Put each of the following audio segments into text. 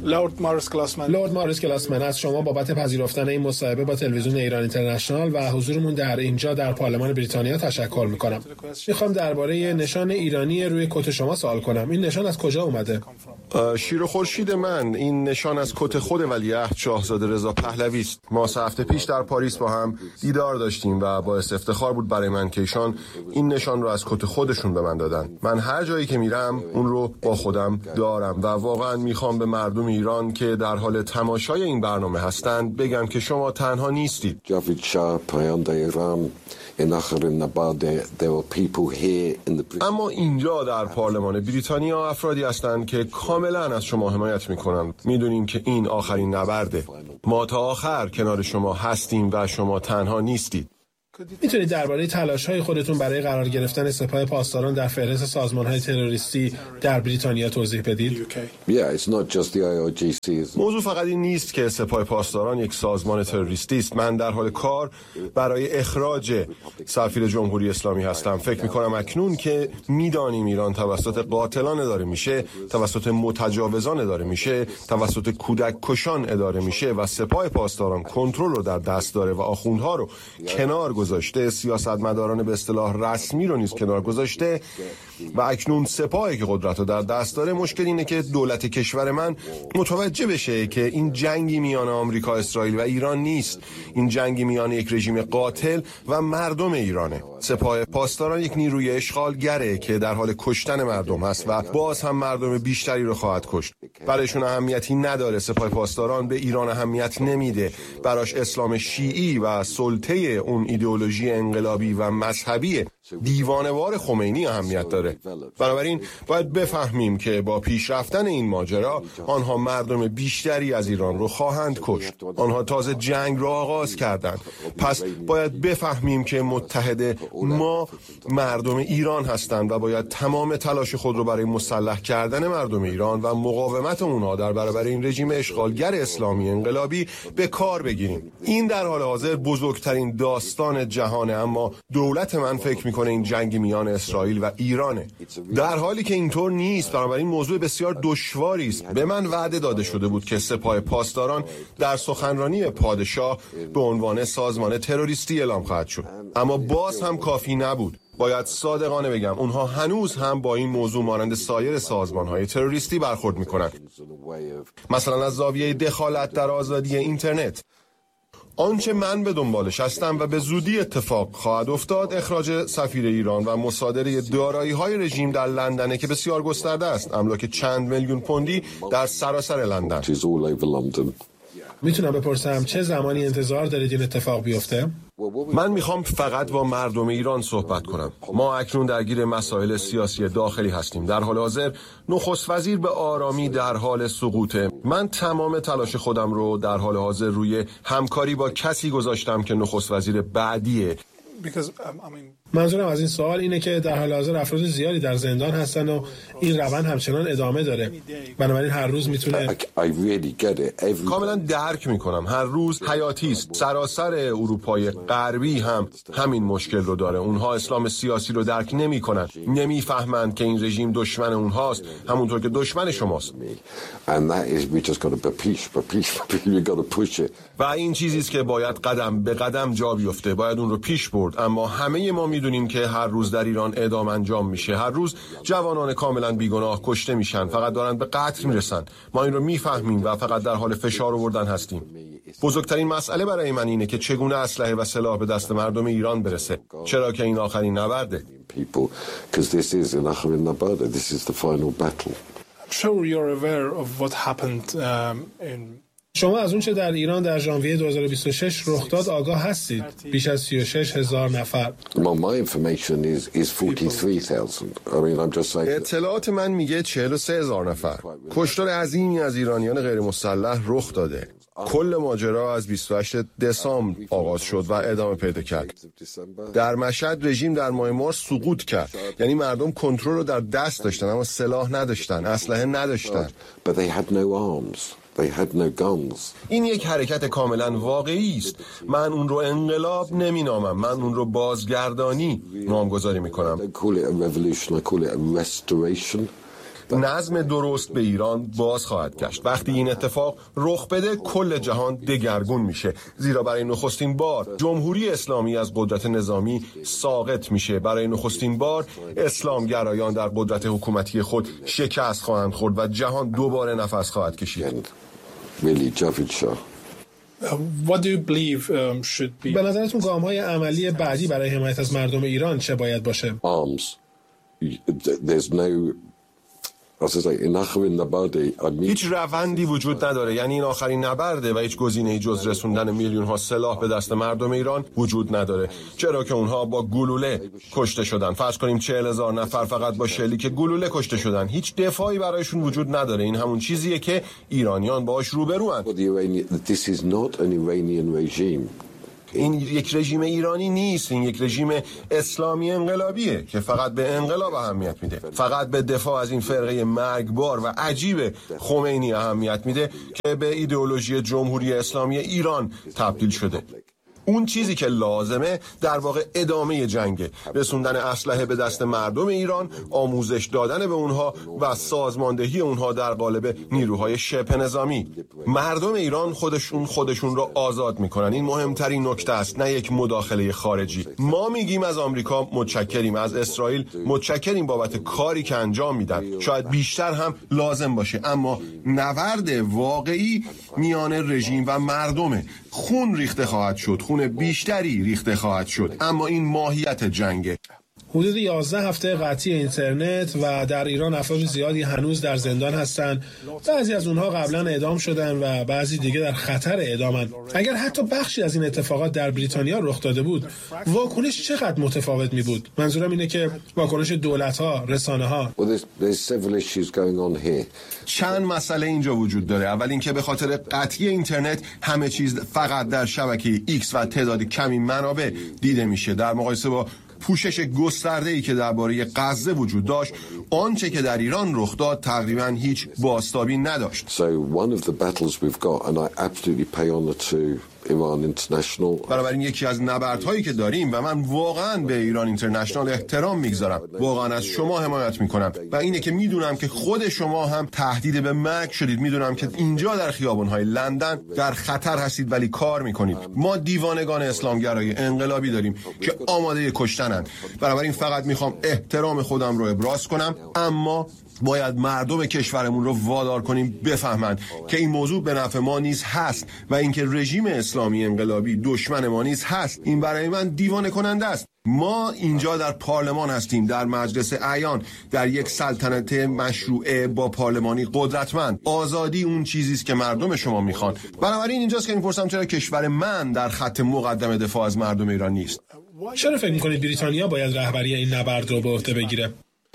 لورد ماریس گلاسمن از شما بابت پذیرفتن این مصاحبه با تلویزیون ایران اینترنشنال و حضورمون در اینجا در پارلمان بریتانیا تشکر میکنم. میخوام درباره نشان ایرانی روی کت شما سوال کنم. این نشان از کجا اومده؟ شیر و خورشید من، این نشان از کت خود ولیعهد شاهزاده رضا پهلوی است. ما 3 هفته پیش در پاریس با هم دیدار داشتیم و باعث افتخار بود برای من که ایشان این نشان رو از کت خودشون به من دادن. من هر جایی که میرم اون رو با خودم دارم و واقعا میخوام به مردم ایران که در حال تماشای این برنامه هستند بگم که شما تنها نیستید. جاوید شاه، پاینده ایران، اما اینجا در پارلمان بریتانیا افرادی هستند که کاملا از شما حمایت میکنند. میدونیم که این آخرین نبرده. ما تا آخر کنار شما هستیم و شما تنها نیستید. میتونید درباره تلاش‌های خودتون برای قرار گرفتن سپاه پاسداران در فهرست سازمان‌های تروریستی در بریتانیا توضیح بدید؟ موضوع فقط این نیست که سپاه پاسداران یک سازمان تروریستی است. من در حال کار برای اخراج سفیر جمهوری اسلامی هستم. فکر می‌کنم اکنون که می‌دانیم ایران توسط قاتلان اداره میشه، توسط متجاوزان اداره میشه، توسط کودک کشان اداره میشه و سپاه پاسداران کنترل رو در دست داره و آخوندها رو کنار گذاشته، سیاستمداران به اصطلاح رسمی رو نیز کنار گذاشته و اکنون سپاهی که قدرت رو در دست داره. مشکل اینه که دولت کشور من متوجه بشه که این جنگی میان آمریکا، اسرائیل و ایران نیست. این جنگی میان یک رژیم قاتل و مردم ایرانه. سپاه پاسداران یک نیروی اشغالگره که در حال کشتن مردم هست و باز هم مردم بیشتری رو خواهد کشت. برایشون اهمیتی نداره. سپاه پاسداران به ایران اهمیت نمیده. براش اسلام شیعی و سلطه اون ایدئولوژی انقلابی و مذهبی دیوانه‌وار خمینی اهمیت داره. بنابراین باید بفهمیم که با پیشرفتن این ماجرا آنها مردم بیشتری از ایران رو خواهند کشت. آنها تازه جنگ رو آغاز کردند. پس باید بفهمیم که متحد ما مردم ایران هستند و باید تمام تلاش خود رو برای مسلح کردن مردم ایران و مقاومت اونها در برابر این رژیم اشغالگر اسلامی انقلابی به کار بگیریم. این در حال حاضر بزرگترین داستان جهانه، اما دولت من فکر میکنه این جنگ میان اسرائیل و ایرانه، در حالی که اینطور نیست. بنابراین موضوع بسیار دشواری است. به من وعده داده شده بود که سپاه پاسداران در سخنرانی پادشاه به عنوان سازمان تروریستی اعلام خواهد شد، اما باز هم کافی نبود. باید صادقانه بگم اونها هنوز هم با این موضوع مانند سایر سازمان‌های تروریستی برخورد می‌کنند. مثلا از زاویه دخالت در آزادی اینترنت. آنچه من به دنبالش هستم و به زودی اتفاق خواهد افتاد اخراج سفیر ایران و مصادره دارایی‌های رژیم در لندن که بسیار گسترده است. املاک چند میلیون پوندی در سراسر لندن. میتونم بپرسم چه زمانی انتظار دارید این اتفاق بیفته؟ من میخوام فقط با مردم ایران صحبت کنم. ما اکنون درگیر مسائل سیاسی داخلی هستیم. در حال حاضر نخست وزیر به آرامی در حال سقوطه. من تمام تلاش خودم رو در حال حاضر روی همکاری با کسی گذاشتم که نخست وزیر بعدیه. منظورم از این سوال اینه که در حال حاضر افراد زیادی در زندان هستن و این روند همچنان ادامه داره. بنابراین هر روز میتونه کاملا درک میکنم. هر روز حیاتی است. سراسر اروپای غربی هم همین مشکل رو داره. اونها اسلام سیاسی رو درک نمیکنن. نمیفهمند که این رژیم دشمن اونهاست همونطور که دشمن شماست. و این چیزی است که باید قدم به قدم جا بیفته. باید اون رو پیش برد. اما همه ما میدونیم که هر روز در ایران اعدام انجام میشه. هر روز جوانان کاملا بیگناه کشته میشن. فقط دارن به قتل میرسن. ما این رو میفهمیم و فقط در حال فشار آوردن هستیم. بزرگترین مسئله برای من اینه که چگونه اسلحه و سلاح به دست مردم ایران برسه. چرا که این آخرین نبرده. شما از اون چه در ایران در ژانویه 2026 رخ داد آگاه هستید. بیش از 36,000 نفر. اطلاعات من میگه 43,000 نفر. کشتار عظیمی از ایرانیان غیر مسلح رخ داده. کل ماجرا از 28 دسامبر آغاز شد و ادامه پیدا کرد. در مشهد رژیم در ماه مارس سقوط کرد. یعنی مردم کنترل رو در دست داشتن اما سلاح نداشتن، اسلحه نداشتن. این یک حرکت کاملا واقعی است. من اون رو انقلاب نمینامم. من اون رو بازگردانی نامگذاری میکنم. نظم درست به ایران باز خواهد گشت. وقتی این اتفاق رخ بده کل جهان دگرگون میشه، زیرا برای نخستین بار جمهوری اسلامی از قدرت نظامی ساقط میشه. برای نخستین بار اسلامگرایان در قدرت حکومتی خود شکست خواهند خورد و جهان دوباره نفس خواهد کشید. به نظرتون گام‌های عملی بعدی برای حمایت از مردم ایران چه باید باشه؟ هیچ روندی وجود نداره، یعنی این آخرین نبرده و هیچ گزینه‌ای جز رسوندن میلیون‌ها سلاح به دست مردم ایران وجود نداره، چرا که اونها با گلوله کشته شدن. فرض کنیم 40,000 نفر فقط با شلیک گلوله کشته شدن، هیچ دفاعی برایشون وجود نداره. این همون چیزیه که ایرانیان باهاش روبروان. این یک رژیم ایرانی نیست، این یک رژیم اسلامی انقلابیه که فقط به انقلاب اهمیت میده، فقط به دفاع از این فرقه مرگبار و عجیب خمینی اهمیت میده که به ایدئولوژی جمهوری اسلامی ایران تبدیل شده. اون چیزی که لازمه در واقع ادامه جنگه، رسوندن اسلحه به دست مردم ایران، آموزش دادن به اونها و سازماندهی اونها در قالب نیروهای شبه نظامی. مردم ایران خودشون رو آزاد میکنن، این مهمترین نکته است، نه یک مداخله خارجی. ما میگیم از آمریکا متشکریم، از اسرائیل متشکریم بابت کاری که انجام میدن، شاید بیشتر هم لازم باشه، اما نبرد واقعی میان رژیم و مردمه. خون ریخته خواهد شد، خون بیشتری ریخته خواهد شد، اما این ماهیت جنگه. حدود 11 هفته قطعی اینترنت و در ایران افراد زیادی هنوز در زندان هستند. بعضی از اونها قبلا اعدام شدن و بعضی دیگه در خطر اعدامن. اگر حتی بخشی از این اتفاقات در بریتانیا رخ داده بود، واکنش چقدر متفاوت می بود؟ منظورم اینه که واکنش دولت‌ها، رسانه‌ها. چند مسئله اینجا وجود داره. اول اینکه به خاطر قطعی اینترنت همه چیز فقط در شبکه ایکس و تعداد کمی منابع دیده میشه، در مقایسه با پوشش گسترده‌ای که درباره غزه وجود داشت. آنچه که در ایران رخ داد تقریباً هیچ بازتابی نداشت. بنابراین یکی از نبردهایی که داریم و من واقعاً به ایران اینترنشنال احترام میگذارم، واقعاً از شما حمایت میکنم و اینه که میدونم که خود شما هم تهدید به مرگ شدید، میدونم که اینجا در خیابان‌های لندن در خطر هستید ولی کار میکنید. ما دیوانگان اسلامگرای انقلابی داریم که آماده کشتنن. بنابراین فقط میخوام احترام خودم رو ابراز کنم، اما باید مردم کشورمون رو وادار کنیم بفهمند که این موضوع به نفع ما نیز هست و اینکه رژیم اسلامی انقلابی دشمن ما نیز هست. این برای من دیوانه کننده است. ما اینجا در پارلمان هستیم، در مجلس اعیان، در یک سلطنت مشروعه با پارلمانی قدرتمند. آزادی اون چیزی است که مردم شما میخوان. بنابراین اینجاست که میپرسم چرا کشور من در خط مقدم دفاع از مردم ایران نیست؟ چرا فکر میکنید بریتانیا باید رهبری این نبرد رو به عهده بگیره؟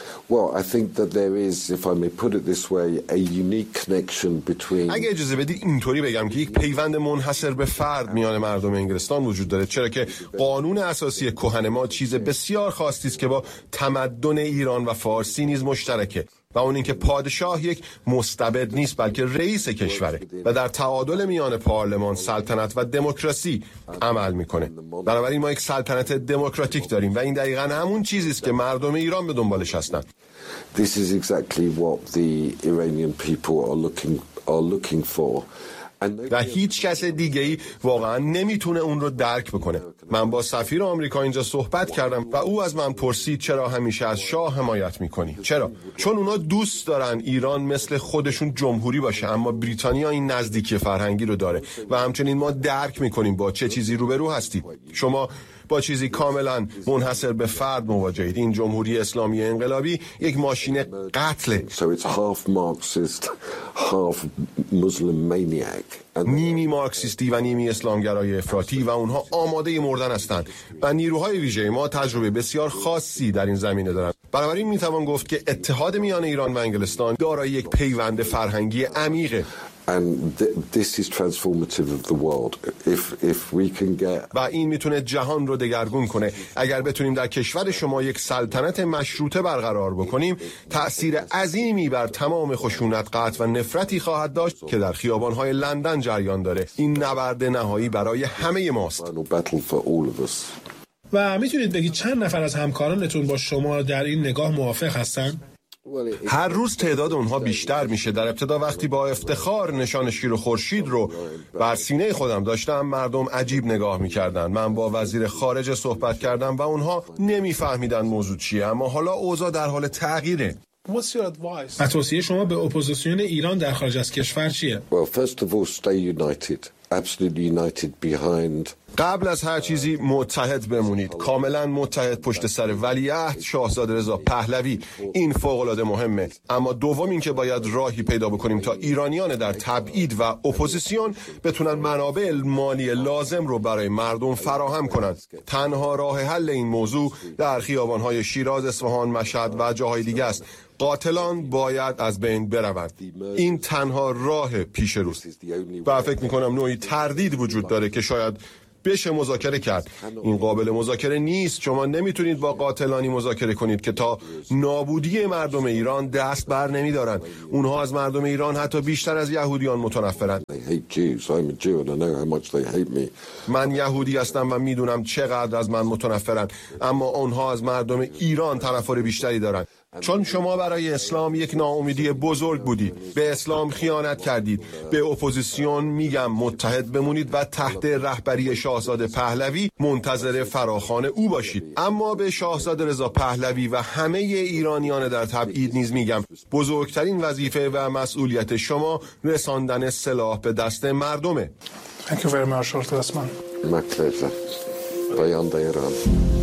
اگه اجازه بدید اینطوری بگم که یک پیوند منحصر به فرد میان مردم انگلستان وجود داره، چرا که قانون اساسی کهن ما چیز بسیار خاصی است که با تمدن ایران و فارسی نیز مشترکه و اون اینکه پادشاه یک مستبد نیست بلکه رئیس کشوره و در تعادل میان پارلمان، سلطنت و دموکراسی عمل میکنه. بنابراین ما یک سلطنت دموکراتیک داریم و این دقیقاً همون چیزی است که مردم ایران به دنبالش هستند. This is exactly what the Iranian people are looking for. و هیچ کس دیگه‌ای واقعا نمیتونه اون رو درک بکنه. من با سفیر آمریکا اینجا صحبت کردم و او از من پرسید چرا همیشه از شاه حمایت میکنی؟ چرا؟ چون اونا دوست دارن ایران مثل خودشون جمهوری باشه، اما بریتانیا این نزدیکی فرهنگی رو داره و همچنین ما درک میکنیم با چه چیزی روبرو هستید. شما با چیزی کاملا منحصر به فرد مواجهید. این جمهوری اسلامی انقلابی یک ماشین قتله. So it's half Marxist, half Muslim maniac. نیمی مارکسیستی و نیمی اسلامگرای افراطی و اونها آماده مردن هستند و نیروهای ویژه ما تجربه بسیار خاصی در این زمینه دارند. بنابراین میتوان گفت که اتحاد میان ایران و انگلستان دارای یک پیوند فرهنگی عمیقه. And this is transformative of the world. If we can get... و این میتونه جهان رو دگرگون کنه. اگر بتونیم در کشور شما یک سلطنت مشروطه برقرار بکنیم، تأثیر عظیمی بر تمام خشونت، قتل و نفرتی خواهد داشت که در خیابان‌های لندن جریان داره. این نبرد نهایی برای همه ماست. و میتونید بگید چند نفر از همکارانتون با شما در این نگاه موافق هستن؟ هر روز تعداد اونها بیشتر میشه. در ابتدا وقتی با افتخار نشان شیر و خورشید رو بر سینه خودم داشتم، مردم عجیب نگاه میکردن. من با وزیر خارجه صحبت کردم و اونها نمیفهمیدن موضوع چیه، اما حالا اوضاع در حال تغییره. و توصیه شما به اپوزیسیون ایران در خارج از کشور چیه؟ Well, first of all, stay united. Absolutely united behind. قبل از هر چیزی متحد بمونید، کاملا متحد پشت سر ولیعهد شاهزاده رضا پهلوی. این فوق‌العاده مهمه. اما دوم این که باید راهی پیدا بکنیم تا ایرانیان در تبعید و اپوزیسیون بتونن منابع مالی لازم رو برای مردم فراهم کنند. تنها راه حل این موضوع در خیابان‌های شیراز، اصفهان، مشهد و جاهای دیگه است. قاتلان باید از بین بروند. این تنها راه پیش روست. و فکر می‌کنم نوعی تردید وجود داره که شاید بشه مذاکره کرد. این قابل مذاکره نیست. شما نمیتونید با قاتلانی مذاکره کنید که تا نابودی مردم ایران دست بر نمیدارن. اونها از مردم ایران حتی بیشتر از یهودیان متنفرن. من یهودی هستم و میدونم چقدر از من متنفرن، اما اونها از مردم ایران تنفر بیشتری دارن. چون شما برای اسلام یک ناامیدی بزرگ بودید، به اسلام خیانت کردید. به اپوزیسیون میگم متحد بمونید و تحت رهبری شاهزاده پهلوی منتظر فراخوان او باشید. اما به شاهزاده رضا پهلوی و همه ایرانیان در تبعید نیز میگم بزرگترین وظیفه و مسئولیت شما رساندن سلاح به دست مردمه. Thank you very much, Lord Westman. My pleasure. Payanda Iran.